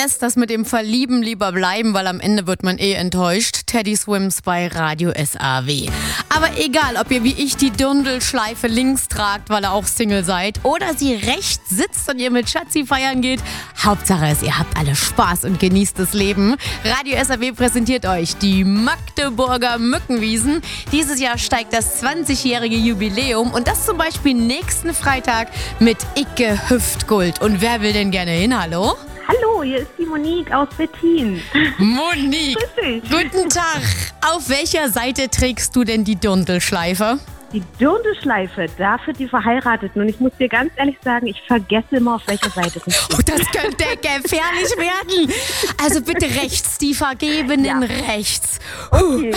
lässt das mit dem Verlieben lieber bleiben, weil am Ende wird man enttäuscht. Teddy Swims bei Radio SAW. Aber egal, ob ihr wie ich die Dirndlschleife links tragt, weil ihr auch Single seid, oder sie rechts sitzt und ihr mit Schatzi feiern geht, Hauptsache ist, ihr habt alle Spaß und genießt das Leben. Radio SAW präsentiert euch die Magdeburger Mückenwiesen. Dieses Jahr steigt das 20-jährige Jubiläum und das zum Beispiel nächsten Freitag mit Icke Hüftgold. Und wer will denn gerne hin? Hallo? Hallo, hier ist die Monique aus Wettin. Monique, guten Tag. Auf welcher Seite trägst du denn die Dirndlschleife? Die Dirndlschleife, dafür die Verheirateten. Und ich muss dir ganz ehrlich sagen, ich vergesse immer, auf welcher Seite ich bin. Oh, das könnte gefährlich werden. Also bitte rechts, die Vergebenen rechts. Okay.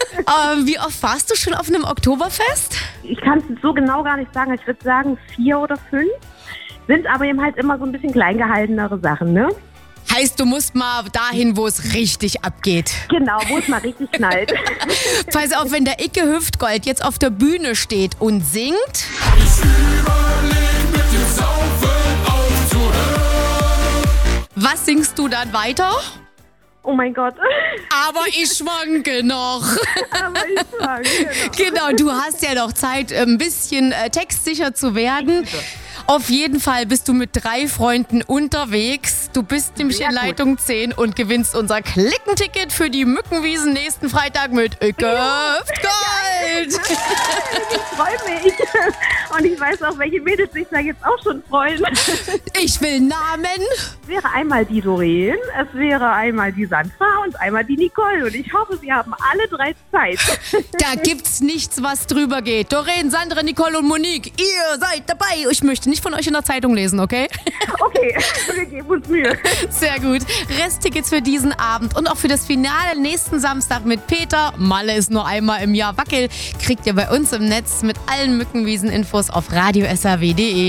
Wie oft warst du schon auf einem Oktoberfest? Ich kann es so genau gar nicht sagen. Ich würde sagen 4 oder 5. Sind aber eben halt immer so ein bisschen klein gehaltenere Sachen, ne? Heißt, du musst mal dahin, wo es richtig abgeht. Genau, wo es mal richtig knallt. Pass auf, wenn der Icke Hüftgold jetzt auf der Bühne steht und singt. Ich überleg mit dem Saufen aufzuhören. Was singst du dann weiter? Oh mein Gott. Aber ich schwanke noch. Aber ich sage, Genau, du hast ja noch Zeit, ein bisschen textsicher zu werden. Auf jeden Fall bist du mit 3 Freunden unterwegs. Du bist nämlich Sehr in gut. Leitung 10 und gewinnst unser Klickenticket für die Mückenwiesen nächsten Freitag mit Icke Hüftgold. Ich freue mich. Und ich weiß auch, welche Mädels sich da jetzt auch schon freuen. Ich will Namen. Es wäre einmal die Doreen, es wäre einmal die Sandra und einmal die Nicole. Und ich hoffe, sie haben alle 3 Zeit. Da gibt's nichts, was drüber geht. Doreen, Sandra, Nicole und Monique, ihr seid dabei. Ich möchte nicht von euch in der Zeitung lesen, okay? Okay, wir geben uns Mühe. Sehr gut. Resttickets für diesen Abend und auch für das Finale nächsten Samstag mit Peter. Malle ist nur einmal im Jahr Wackel. Kriegt ihr bei uns im Netz mit allen Mückenwiesen-Infos auf radiosaw.de.